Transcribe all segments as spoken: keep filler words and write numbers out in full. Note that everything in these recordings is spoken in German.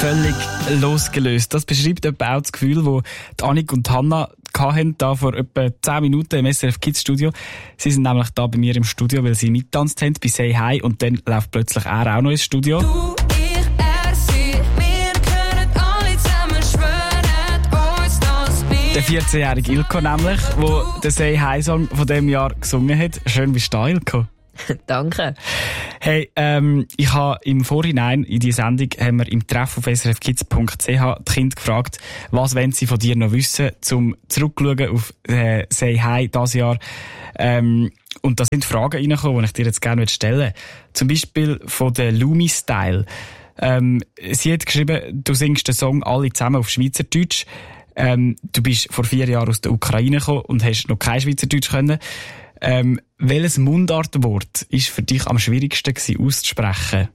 Völlig losgelöst. Das beschreibt etwa auch das Gefühl, das Annik und Hannah hatten, da vor etwa zehn Minuten im S R F Kids Studio. Sie sind nämlich da bei mir im Studio, weil sie mittanzt haben bei Say Hi, und dann läuft plötzlich er auch noch ins Studio. Du, ich, er, sie, wir können alle zusammen schwören, uns das nicht. Der vierzehnjährige Ilko nämlich, der den Say Hi Song von diesem Jahr gesungen hat. Schön bist du da, Ilko. Danke. Hey, ähm, ich habe im Vorhinein in die Sendung haben wir im Treff auf s r f kids punkt c h die Kinder gefragt, was wollen sie von dir noch wissen, zum zurückschauen auf äh, Say Hi dieses Jahr. Ähm, und da sind Fragen reingekommen, die ich dir jetzt gerne stellen möchte. Zum Beispiel von der Lumi Style. Ähm, sie hat geschrieben, du singst den Song alle zusammen auf Schweizerdeutsch. Ähm, du bist vor vier Jahren aus der Ukraine gekommen und hast noch kein Schweizerdeutsch können. Ähm, welches Mundartwort ist für dich am schwierigsten gewesen auszusprechen?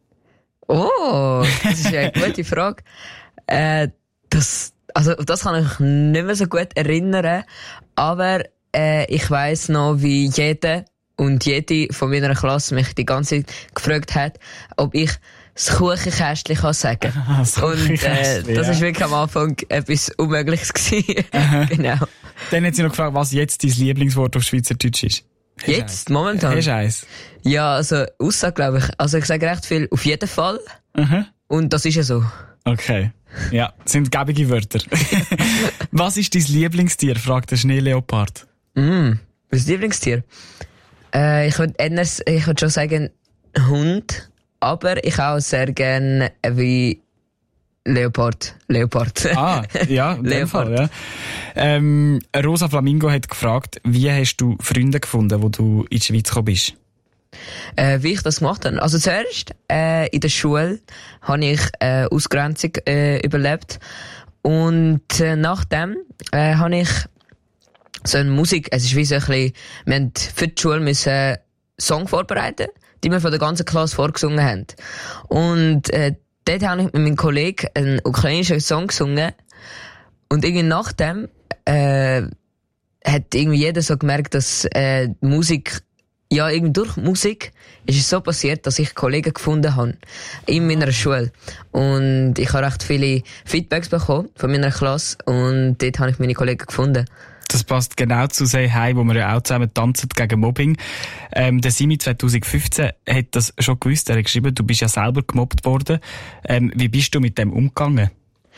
Oh, das ist eine gute Frage. Äh, das, also, das kann ich nicht mehr so gut erinnern, aber äh, ich weiss noch, wie jeder und jede von meiner Klasse mich die ganze Zeit gefragt hat, ob ich das Kuchenkästchen kann sagen. Ah, das und äh, das ja. ist wirklich am Anfang etwas Unmögliches gewesen. Genau. Dann hat sie noch gefragt, was jetzt dein Lieblingswort auf Schweizerdeutsch ist. Hast Jetzt, momentan? Hast du eins? Ja, also, Aussage, glaube ich. Also, ich sage recht viel, auf jeden Fall. Mhm. Und das ist ja so. Okay. Ja, das sind gäbige Wörter. Was ist dein Lieblingstier? fragt der Schneeleopard. Mm, mein Lieblingstier? Äh, ich würde ich würd schon sagen, Hund. Aber ich auch sehr gerne wie Leopard. Leopard. Ah, ja, in dem Leopard. Fall, ja. Ähm, Rosa Flamingo hat gefragt, wie hast du Freunde gefunden, wo du in die Schweiz gekommen bist? Äh, wie ich das gemacht habe? Also zuerst, äh, in der Schule habe ich äh, Ausgrenzung äh, überlebt. Und äh, nachdem äh, habe ich so eine Musik, es ist wie so ein bisschen, wir haben für die Schule müssen einen Song vorbereiten, die wir von der ganzen Klasse vorgesungen haben. Und äh, dort habe ich mit meinem Kollegen einen ukrainischen Song gesungen. Und irgendwie nachdem äh, hat irgendwie jeder so gemerkt, dass äh, die Musik, ja, irgendwie durch Musik ist es so passiert, dass ich Kollegen gefunden habe in meiner Schule. Und ich habe recht viele Feedbacks bekommen von meiner Klasse und dort habe ich meine Kollegen gefunden. Das passt genau zu Say Hi, wo wir ja auch zusammen tanzen gegen Mobbing. Ähm, der Simi zwanzig fünfzehn hat das schon gewusst. Er hat geschrieben, du bist ja selber gemobbt worden. Ähm, wie bist du mit dem umgegangen?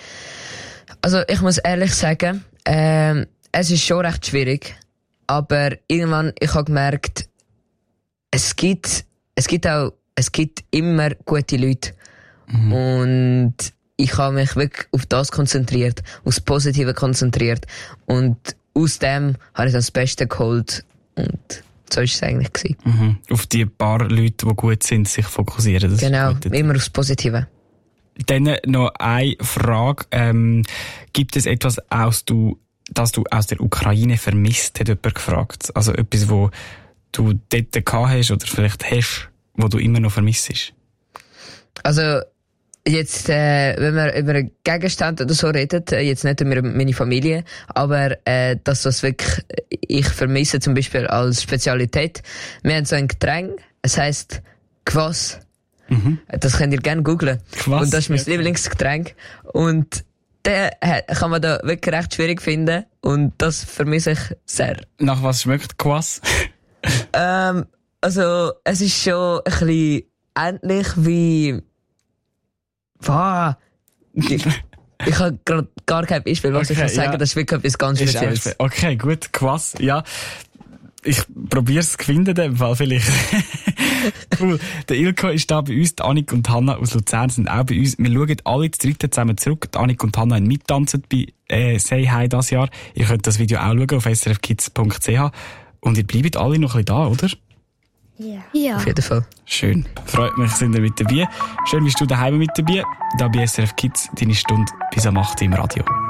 Also ich muss ehrlich sagen, ähm, es ist schon recht schwierig. Aber irgendwann, ich habe gemerkt, es gibt, es gibt auch, es gibt immer gute Leute. Mhm. Und ich habe mich wirklich auf das konzentriert, auf das Positive konzentriert. Und aus dem habe ich dann das Beste geholt. Und so war es eigentlich gewesen. Mhm. Auf die paar Leute, die gut sind, sich fokussieren. Das genau, ist immer aufs Positive. Dann noch eine Frage. Ähm, gibt es etwas, aus du, das du aus der Ukraine vermisst, hat jemand gefragt? Also etwas, wo du dort gehabt hast oder vielleicht hast, wo du immer noch vermisst? Also, jetzt, äh, wenn wir über Gegenstände oder so reden, jetzt nicht über meine Familie, aber äh, das, was wirklich ich vermisse, zum Beispiel als Spezialität, wir haben so ein Getränk, es heisst Kvass. Mhm. Das könnt ihr gerne googlen. Kvass, und das ist mein ja. Lieblingsgetränk. Und den kann man da wirklich recht schwierig finden und das vermisse ich sehr. Nach was schmeckt Kvass? ähm, also, es ist schon ein bisschen ähnlich wie Wow. Ich, ich habe gerade gar kein Beispiel, was okay, ich kann sagen. Ja. Das ist wirklich etwas ganz Spezielles. Okay, gut, Kvass. Ja, ich probiere es zu finden, in dem Fall vielleicht. Cool. Der Ilko ist da bei uns, die Annik und Hannah aus Luzern sind auch bei uns. Wir schauen alle zu dritt zusammen zurück. Die Annik und Hannah haben mittanzen bei äh, Say Hi dieses Jahr. Ihr könnt das Video auch schauen auf s r f kids punkt c h. Und ihr bleibt alle noch ein bisschen da, oder? Ja. ja. Auf jeden Fall. Schön. Freut mich, sind ihr mit dabei. Schön, bist du daheim mit dabei. Da bei S R F Kids, deine Stunde bis am acht Uhr im Radio.